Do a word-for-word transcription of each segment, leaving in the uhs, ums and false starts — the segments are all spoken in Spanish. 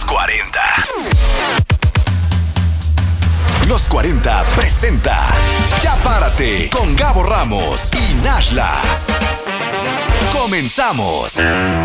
Los cuarenta. Los cuarenta presenta Ya Párate con Gabo Ramos y Nashla. Comenzamos.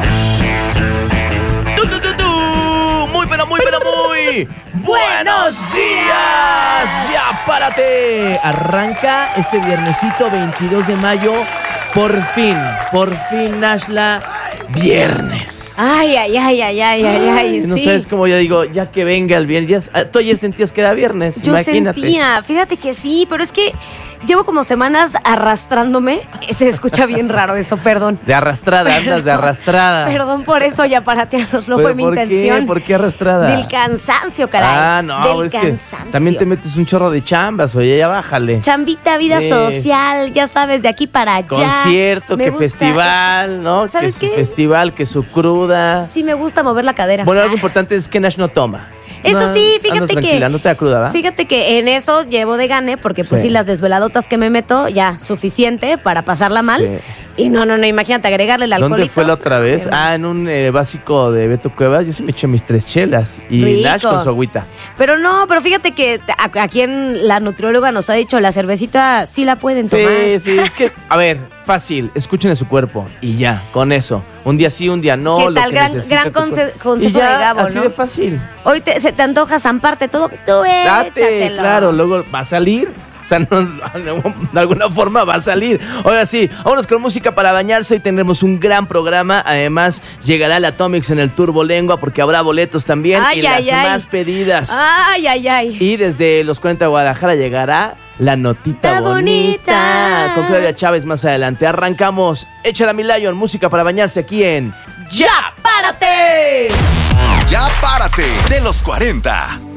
¡Tú, tú, tú, tú! Muy, pero muy, pero muy ¡buenos días! ¡Ya Párate! Arranca este viernesito veintidós de mayo. Por fin, por fin, Nashla, viernes. Ay, ay, ay, ay, ay, ay, ay, No sí. sabes cómo ya digo, ya que venga el viernes. Ya, tú ayer sentías que era viernes, Yo imagínate. sentía, fíjate que sí, pero es que llevo como semanas arrastrándome. Se escucha bien raro eso, perdón. De arrastrada, andas de arrastrada. Perdón por eso, ya párate, no ¿Pero fue mi por intención. Qué? ¿Por qué arrastrada? Del cansancio, caray. Ah, no, Del es cansancio. que también te metes un chorro de chambas, oye, ya bájale. Chambita, vida Sí. social, ya sabes, de aquí para allá. Concierto, Me que gusta festival, ¿no? ¿Sabes que su qué? festival, que su cruda. Sí me gusta mover la cadera. Bueno, algo importante es que Nash no toma. Eso No, sí, andas fíjate que... tranquila, no te da cruda, ¿va? Fíjate que en eso llevo de gane, porque pues Sí. sí, las desveladotas que me meto, ya, suficiente para pasarla mal. Sí. Y no, no, no, imagínate, agregarle el alcoholito. ¿Dónde fue la otra vez? Pero, Ah, en un eh, básico de Beto Cuevas, yo sí me eché mis tres chelas. Y Rico. Nash con su agüita. pero no, pero fíjate que a- aquí en la nutrióloga nos ha dicho, la cervecita sí la pueden tomar. Sí, sí, es que, a ver, fácil, escuchen a su cuerpo y ya, con eso. Un día sí, un día no. ¿Qué lo tal? que Gran- necesita gran tu conse- cuerpo. consejo Y ya, de Gabo, así ¿no? de fácil. Hoy te- se te antoja zamparte todo, tú Date, échatelo. claro, luego va a salir. O sea, no, de alguna forma va a salir. Ahora sí, vámonos con música para bañarse. Hoy tendremos un gran programa. Además, llegará la Atomics en el Turbo Lengua porque habrá boletos también. Ay, y ay, las ay. más pedidas. Ay, ay, ay. Y desde los cuarenta de Guadalajara llegará la notita Está bonita. bonita. Con Claudia Chávez más adelante. Arrancamos. Échala mi Lion, música para bañarse aquí en ¡Ya, párate! Ya Párate de los cuarenta.